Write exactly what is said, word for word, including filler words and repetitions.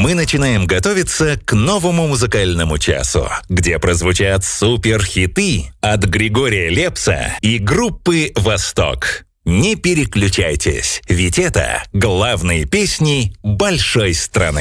мы начинаем готовиться к новому музыкальному часу, где прозвучат суперхиты от Григория Лепса и группы «Восток». Не переключайтесь, ведь это главные песни большой страны.